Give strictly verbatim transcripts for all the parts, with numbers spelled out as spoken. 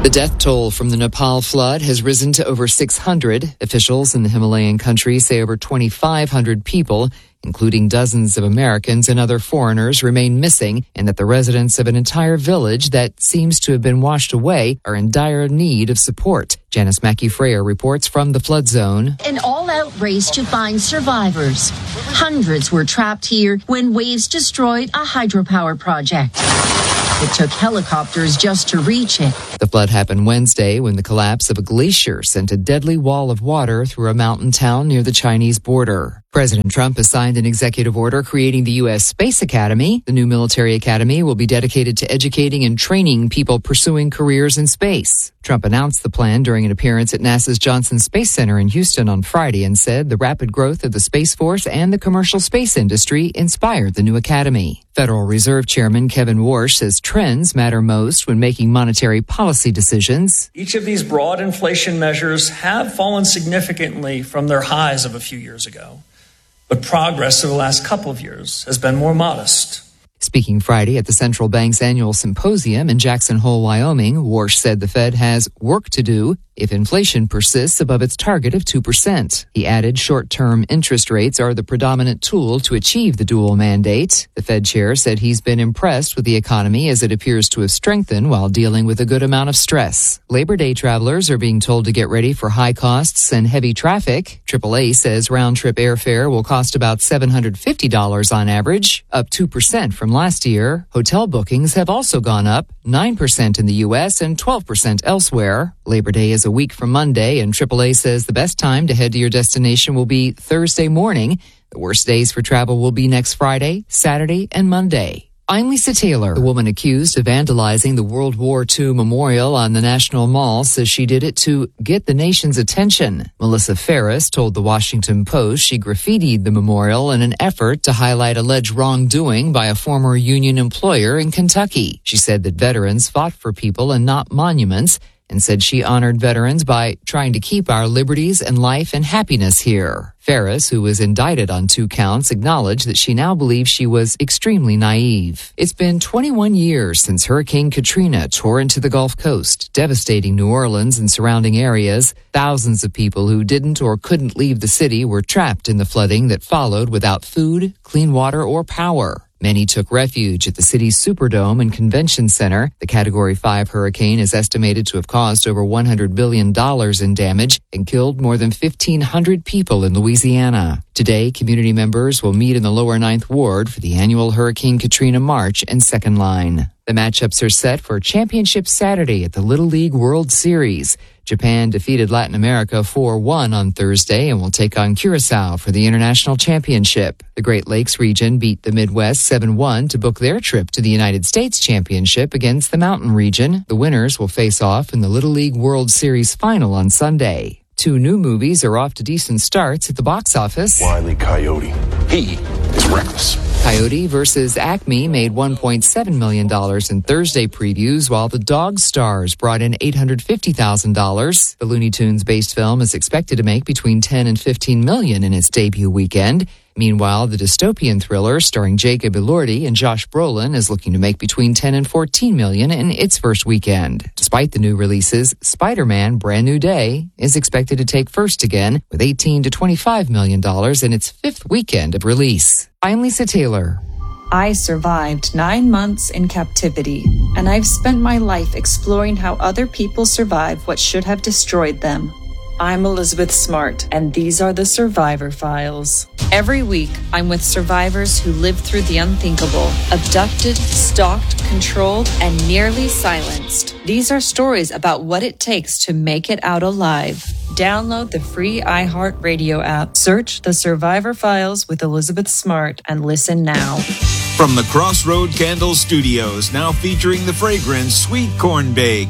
The death toll from the Nepal flood has risen to over six hundred. Officials in the Himalayan country say over twenty-five hundred people, including dozens of Americans and other foreigners, remain missing, and that the residents of an entire village that seems to have been washed away are in dire need of support. Janice Mackey-Freyer reports from the flood zone. An all-out race to find survivors. Hundreds were trapped here when waves destroyed a hydropower project. It took helicopters just to reach it. The flood happened Wednesday when the collapse of a glacier sent a deadly wall of water through a mountain town near the Chinese border. President Trump has signed an executive order creating the U S Space Academy. The new military academy will be dedicated to educating and training people pursuing careers in space. Trump announced the plan during an appearance at NASA's Johnson Space Center in Houston on Friday and said the rapid growth of the Space Force and the commercial space industry inspired the new academy. Federal Reserve Chairman Kevin Warsh says trends matter most when making monetary policy decisions. Each of these broad inflation measures have fallen significantly from their highs of a few years ago. But progress over the last couple of years has been more modest. Speaking Friday at the central bank's annual symposium in Jackson Hole, Wyoming, Warsh said the Fed has work to do if inflation persists above its target of two percent. He added short-term interest rates are the predominant tool to achieve the dual mandate. The Fed chair said he's been impressed with the economy as it appears to have strengthened while dealing with a good amount of stress. Labor Day travelers are being told to get ready for high costs and heavy traffic. triple A says round-trip airfare will cost about seven hundred fifty dollars on average, up two percent from last year. Hotel bookings have also gone up, nine percent in the U S and twelve percent elsewhere. Labor Day is a week from Monday, and triple A says the best time to head to your destination will be Thursday morning. The worst days for travel will be next Friday, Saturday, and Monday. I'm Lisa Taylor. The woman accused of vandalizing the World War Two memorial on the National Mall says she did it to get the nation's attention. Melissa Ferris told the Washington Post she graffitied the memorial in an effort to highlight alleged wrongdoing by a former union employer in Kentucky. She said that veterans fought for people and not monuments, and said she honored veterans by trying to keep our liberties and life and happiness here. Ferris, who was indicted on two counts, acknowledged that she now believes she was extremely naive. It's been twenty-one years since Hurricane Katrina tore into the Gulf Coast, devastating New Orleans and surrounding areas. Thousands of people who didn't or couldn't leave the city were trapped in the flooding that followed without food, clean water, or power. Many took refuge at the city's Superdome and Convention Center. The Category five hurricane is estimated to have caused over one hundred billion dollars in damage and killed more than fifteen hundred people in Louisiana. Today, community members will meet in the lower Ninth Ward for the annual Hurricane Katrina March and Second Line. The matchups are set for Championship Saturday at the Little League World Series. Japan defeated Latin America four one on Thursday and will take on Curacao for the International Championship. The Great Lakes region beat the Midwest seven one to book their trip to the United States Championship against the Mountain region. The winners will face off in the Little League World Series final on Sunday. Two new movies are off to decent starts at the box office. Wile E. Coyote. He is reckless. Coyote versus Acme made one point seven million dollars in Thursday previews, while The Dog Stars brought in eight hundred fifty thousand dollars. The Looney Tunes-based film is expected to make between ten and fifteen million dollars in its debut weekend. Meanwhile, the dystopian thriller starring Jacob Elordi and Josh Brolin is looking to make between ten and fourteen million dollars in its first weekend. Despite the new releases, Spider-Man Brand New Day is expected to take first again with eighteen to twenty-five million dollars in its fifth weekend of release. I'm Lisa Taylor. I survived nine months in captivity, and I've spent my life exploring how other people survive what should have destroyed them. I'm Elizabeth Smart, and these are the Survivor Files. Every week, I'm with survivors who lived through the unthinkable, abducted, stalked, controlled, and nearly silenced. These are stories about what it takes to make it out alive. Download the free iHeartRadio app, search the Survivor Files with Elizabeth Smart, and listen now. From the Crossroad Candle Studios, now featuring the fragrance Sweet Corn Bake.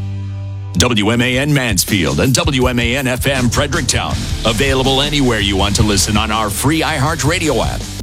W M A N Mansfield and W M A N F M Fredericktown. Available anywhere you want to listen on our free iHeartRadio app.